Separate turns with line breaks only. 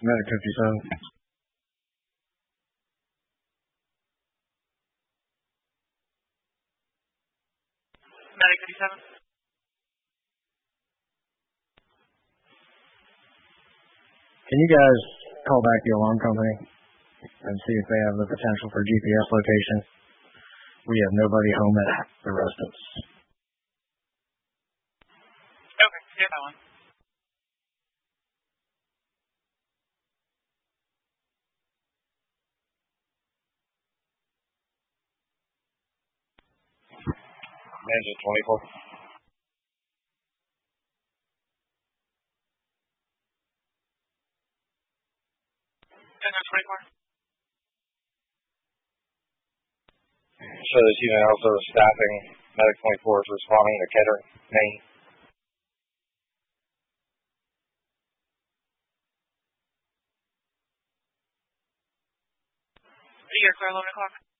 Medic 57.
Medic 57.
Can you guys call back the alarm company and see if they have the potential for GPS location? We have nobody home at the residence.
Okay, get that one.
Engine 24.
Engine 24.
So this unit also is staffing. Medic 24 is responding to Kettering, Maine.
You're clear 11 o'clock.